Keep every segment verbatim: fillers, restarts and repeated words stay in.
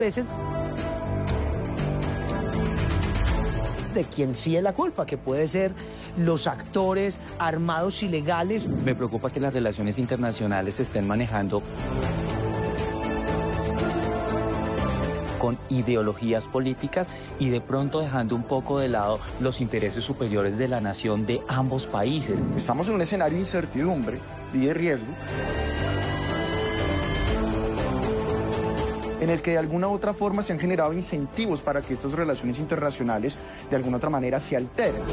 veces de quien sí es la culpa, que puede ser los actores armados ilegales. Me preocupa que las relaciones internacionales se estén manejando con ideologías políticas y de pronto dejando un poco de lado los intereses superiores de la nación de ambos países. Estamos en un escenario de incertidumbre y de riesgo en el que de alguna u otra forma se han generado incentivos para que estas relaciones internacionales de alguna otra manera se alteren.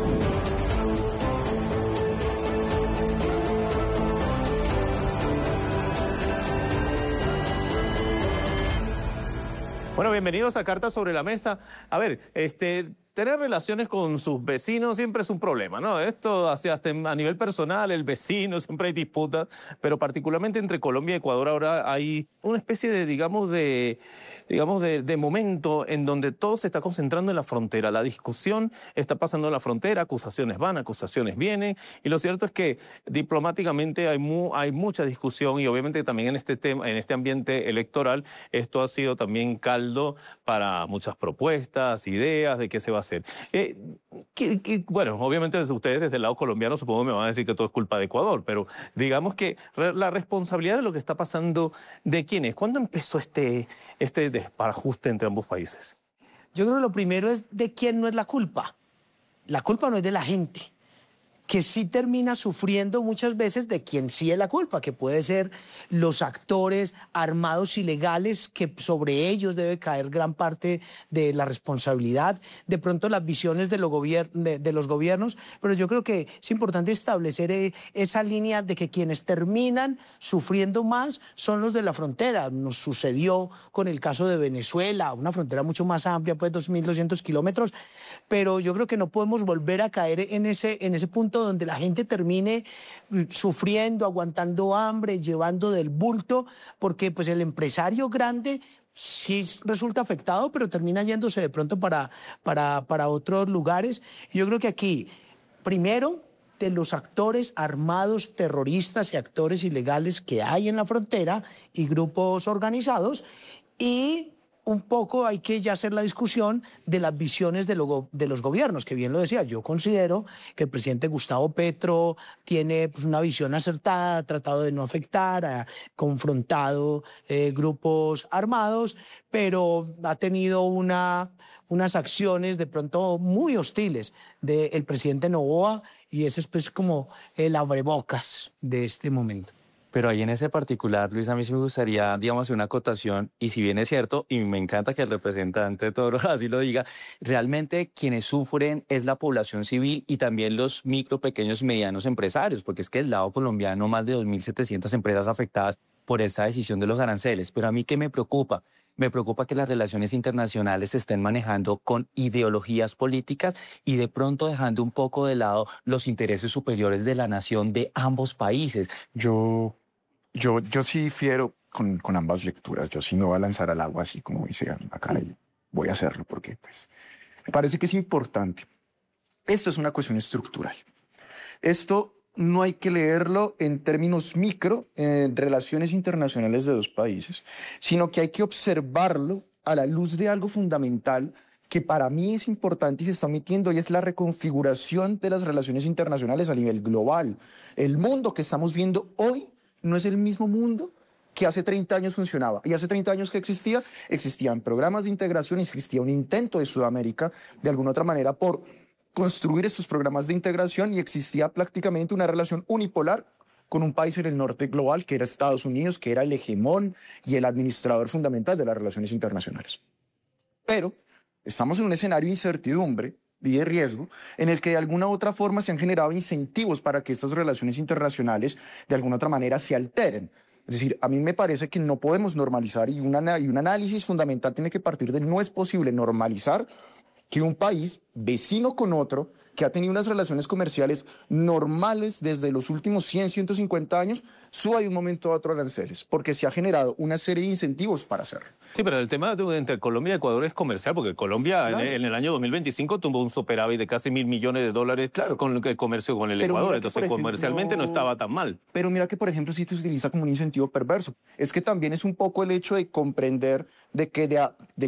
Bueno, bienvenidos a Cartas sobre la Mesa. A ver, este, tener relaciones con sus vecinos siempre es un problema, ¿no? Esto hacia, hasta a nivel personal, el vecino, siempre hay disputas, pero particularmente entre Colombia y Ecuador ahora hay una especie de, digamos, de, digamos de, de momento en donde todo se está concentrando en la frontera. La discusión está pasando en la frontera, acusaciones van, acusaciones vienen, y lo cierto es que diplomáticamente hay, mu, hay mucha discusión y obviamente también en este tema, en este ambiente electoral, esto ha sido también caldo para muchas propuestas, ideas de qué se va a hacer. Eh, que, que, bueno, obviamente ustedes desde el lado colombiano supongo me van a decir que todo es culpa de Ecuador, pero digamos que la responsabilidad de lo que está pasando, ¿de quién es? ¿Cuándo empezó este, este desbarajuste entre ambos países? Yo creo que lo primero es de quién no es la culpa. La culpa no es de la gente, que sí termina sufriendo muchas veces de quien sí es la culpa, que puede ser los actores armados ilegales, que sobre ellos debe caer gran parte de la responsabilidad, de pronto las visiones de, lo gobier de, de los gobiernos, pero yo creo que es importante establecer eh, esa línea de que quienes terminan sufriendo más son los de la frontera. Nos sucedió con el caso de Venezuela, una frontera mucho más amplia, pues dos mil doscientos kilómetros, pero yo creo que no podemos volver a caer en ese, en ese punto donde la gente termine sufriendo, aguantando hambre, llevando del bulto, porque pues el empresario grande sí resulta afectado, pero termina yéndose de pronto para, para, para otros lugares. Y yo creo que aquí, primero, de los actores armados, terroristas y actores ilegales que hay en la frontera y grupos organizados, y un poco hay que ya hacer la discusión de las visiones de, lo, de los gobiernos, que bien lo decía, yo considero que el presidente Gustavo Petro tiene pues, una visión acertada, ha tratado de no afectar, ha confrontado eh, grupos armados, pero ha tenido una, unas acciones de pronto muy hostiles del presidente Noboa, y ese es pues como el abrebocas de este momento. Pero ahí en ese particular, Luis, a mí sí me gustaría, digamos, hacer una acotación, y si bien es cierto, y me encanta que el representante Toro así lo diga, realmente quienes sufren es la población civil y también los micro, pequeños y medianos empresarios, porque es que del lado colombiano más de dos mil setecientas empresas afectadas por esta decisión de los aranceles. Pero a mí, ¿qué me preocupa? Me preocupa que las relaciones internacionales se estén manejando con ideologías políticas y de pronto dejando un poco de lado los intereses superiores de la nación de ambos países. Yo, yo, yo sí difiero con, con ambas lecturas. Yo sí me voy a lanzar al agua así como dice acá y voy a hacerlo porque pues, me parece que es importante. Esto es una cuestión estructural. Esto no hay que leerlo en términos micro, en relaciones internacionales de dos países, sino que hay que observarlo a la luz de algo fundamental que para mí es importante y se está omitiendo, y es la reconfiguración de las relaciones internacionales a nivel global. El mundo que estamos viendo hoy no es el mismo mundo que hace treinta años funcionaba. Y hace treinta años que existía, existían programas de integración, existía un intento de Sudamérica, de alguna otra manera, por construir estos programas de integración, y existía prácticamente una relación unipolar con un país en el norte global, que era Estados Unidos, que era el hegemón y el administrador fundamental de las relaciones internacionales. Pero estamos en un escenario de incertidumbre y de riesgo en el que de alguna u otra forma se han generado incentivos para que estas relaciones internacionales de alguna otra manera se alteren. Es decir, a mí me parece que no podemos normalizar, y, una, y un análisis fundamental tiene que partir de no es posible normalizar que un país vecino con otro, que ha tenido unas relaciones comerciales normales desde los últimos cien, ciento cincuenta años, suba de un momento a otro aranceles, porque se ha generado una serie de incentivos para hacerlo. Sí, pero el tema de, entre Colombia y Ecuador es comercial, porque Colombia Claro. en, en el año dos mil veinticinco tuvo un superávit de casi mil millones de dólares Claro. con el comercio con el Pero Ecuador. mira que, Entonces, por ejemplo, comercialmente no estaba tan mal. Pero mira que, por ejemplo, sí se utiliza como un incentivo perverso. Es que también es un poco el hecho de comprender de que de, a- de